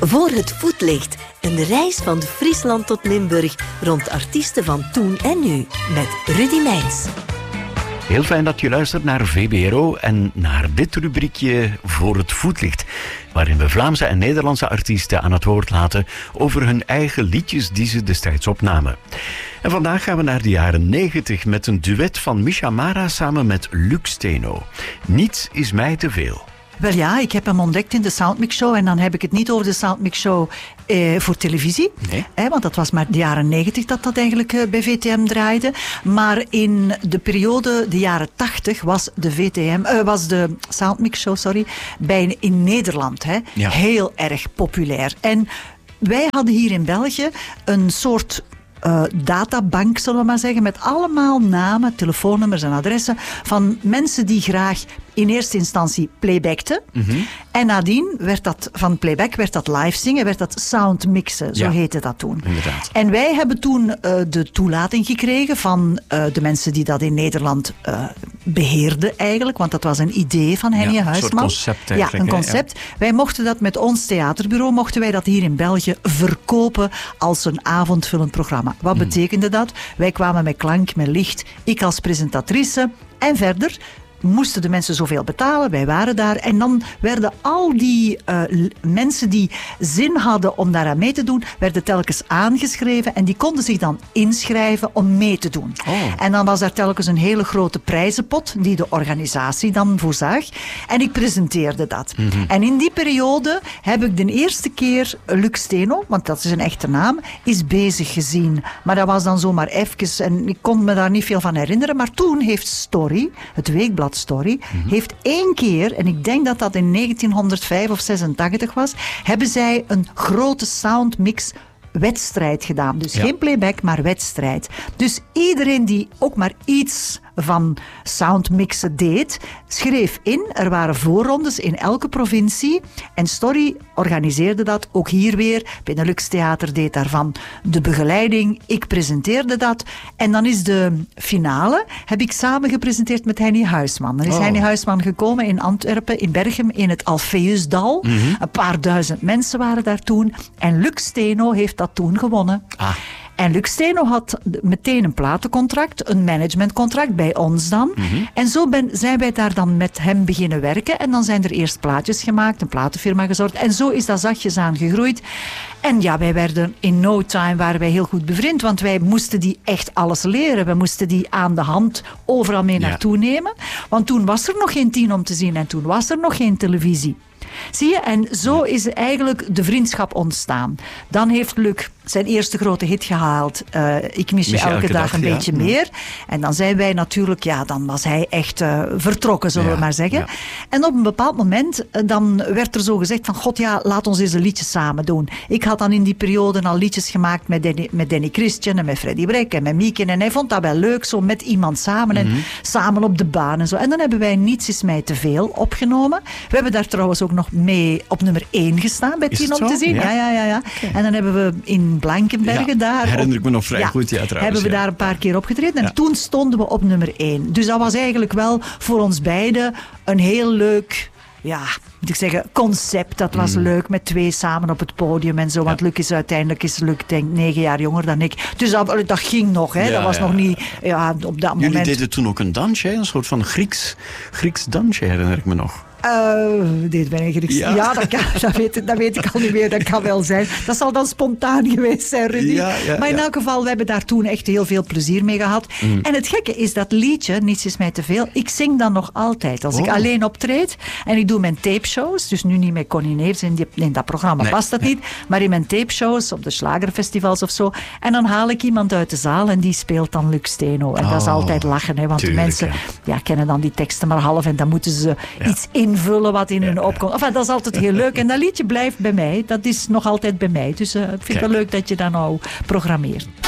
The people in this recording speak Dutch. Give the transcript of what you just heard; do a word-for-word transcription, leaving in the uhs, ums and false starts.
Voor het voetlicht. Een reis van Friesland tot Limburg rond artiesten van toen en nu. Met Rudy Meijns. Heel fijn dat je luistert naar V B R O en naar dit rubriekje Voor het voetlicht, waarin we Vlaamse en Nederlandse artiesten aan het woord laten over hun eigen liedjes die ze destijds opnamen. En vandaag gaan we naar de jaren negentig met een duet van Misha Mara samen met Luc Steno. Niets is mij te veel. Wel ja, ik heb hem ontdekt in de Soundmix Show. En dan heb ik het niet over de Soundmix Show eh, voor televisie. Nee. Eh, want dat was maar de jaren negentig dat dat eigenlijk eh, bij V T M draaide. Maar in de periode, de jaren tachtig, was de V T M, eh, was de Soundmix Show, sorry, bij, in Nederland hè, Ja. heel erg populair. En wij hadden hier in België een soort Uh, databank, zullen we maar zeggen, met allemaal namen, telefoonnummers en adressen van mensen die graag in eerste instantie playbackten. Mm-hmm. En nadien werd dat, van playback werd dat live zingen, werd dat soundmixen, zo Ja. heette dat toen. Inderdaad. En wij hebben toen uh, de toelating gekregen van uh, de mensen die dat in Nederland uh, beheerden eigenlijk, want dat was een idee van Henny Ja, een Huisman. soort concept Ja, eigenlijk, een hè? concept. Wij mochten dat met ons theaterbureau, mochten wij dat hier in België verkopen als een avondvullend programma. Wat Mm. betekende dat? Wij kwamen met klank, met licht, ik als presentatrice en verder moesten de mensen zoveel betalen, wij waren daar. En dan werden al die uh, l- mensen die zin hadden om daaraan mee te doen, werden telkens aangeschreven en die konden zich dan inschrijven om mee te doen. Oh. En dan was daar telkens een hele grote prijzenpot die de organisatie dan voorzag. En ik presenteerde dat. Mm-hmm. En in die periode heb ik de eerste keer Luc Steno, want dat is een echte naam, is bezig gezien. Maar dat was dan zomaar even en ik kon me daar niet veel van herinneren. Maar toen heeft Story, het weekblad Story, Mm-hmm. heeft één keer, en ik denk dat dat in negentienhonderdvijf of zesentachtig was, hebben zij een grote soundmix wedstrijd gedaan. Dus Ja. geen playback, maar wedstrijd. Dus iedereen die ook maar iets van soundmixen deed, schreef in. Er waren voorrondes in elke provincie. En Story organiseerde dat ook hier weer. Benelux Theater deed daarvan de begeleiding. Ik presenteerde dat. En dan is de finale, heb ik samen gepresenteerd met Henny Huisman. Dan is Oh. Henny Huisman gekomen in Antwerpen, in Berchem, in het Alfeusdal. Mhm. Een paar duizend mensen waren daar toen. En Luc Steno heeft dat toen gewonnen. Ah. En Luc Steno had meteen een platencontract, een managementcontract bij ons dan. Mm-hmm. En zo ben, zijn wij daar dan met hem beginnen werken. En dan zijn er eerst plaatjes gemaakt, een platenfirma gezorgd. En zo is dat zachtjes aan gegroeid. En ja, wij werden in no time waren wij heel goed bevriend. Want wij moesten die echt alles leren. We moesten die aan de hand overal mee Ja. naartoe nemen. Want toen was er nog geen tien om te zien. En toen was er nog geen televisie. Zie je? En zo is eigenlijk de vriendschap ontstaan. Dan heeft Luc zijn eerste grote hit gehaald. Uh, ik mis je Mis je elke, elke dag, dag, een ja. beetje Ja. meer. En dan zijn wij natuurlijk, ja, dan was hij echt uh, vertrokken, zullen Ja, we maar zeggen. ja. En op een bepaald moment, uh, dan werd er zo gezegd van, god ja, laat ons eens een liedje samen doen. Ik had dan in die periode al liedjes gemaakt met Danny, met Danny Christian en met Freddy Breck en met Mieken. En hij vond dat wel leuk, zo met iemand samen en Mhm. samen op de baan en zo. En dan hebben wij Niets is mij te veel opgenomen. We hebben daar trouwens ook nog mee op nummer één gestaan bij Is Tien het om zo? te zien. Ja. Ja, ja, ja. ja. En dan hebben we in Blankenbergen Ja, daar... herinner op- ik me nog vrij goed, ja, trouwens, Hebben we ja. daar een paar keer opgetreden. En Ja. toen stonden we op nummer één. Dus dat was eigenlijk wel voor ons beiden een heel leuk... Ja, moet ik zeggen, concept. Dat was leuk, met twee samen op het podium en zo. Want Mm. Ja. Luc is uiteindelijk, is Luc denk ik negen jaar jonger dan ik. Dus dat, dat ging nog, hè. Ja, dat was ja. nog niet, ja, op dat Jullie moment... deden toen ook een dansje, hè? Een soort van Grieks, Grieks dansje, herinner ik me nog. Uh, dit ben ik Grieks. Ja. Ja, dat, kan, dat, weet, dat weet ik al niet meer. Dat kan wel zijn. Dat zal dan spontaan geweest zijn, Rudy. Ja, ja, maar in ja. elk geval, we hebben daar toen echt heel veel plezier mee gehad. Mm. En het gekke is dat liedje, Niets is mij te veel, ik zing dan nog altijd. Als ik Oh. alleen optreed en ik doe mijn tapeshows, dus nu niet met Connie Neefs, in, die, in dat programma Nee, past dat nee. niet, maar in mijn tapeshows, op de slagerfestivals of zo. En dan haal ik iemand uit de zaal en die speelt dan Luc Steno. En dat is Oh, altijd lachen, hè, want tuurlijk, de mensen ja. ja, kennen dan die teksten maar half en dan moeten ze Ja. iets invullen wat in hun Ja, opkomt. Enfin, dat is altijd heel leuk. En dat liedje blijft bij mij. Dat is nog altijd bij mij. Dus uh, ik vind het Kijk. wel leuk dat je dat nou programmeert.